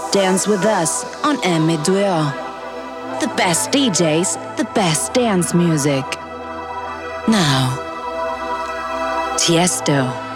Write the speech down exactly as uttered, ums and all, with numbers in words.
Dance with us on M two O. The best D Js, the best dance music. Now, Tiesto.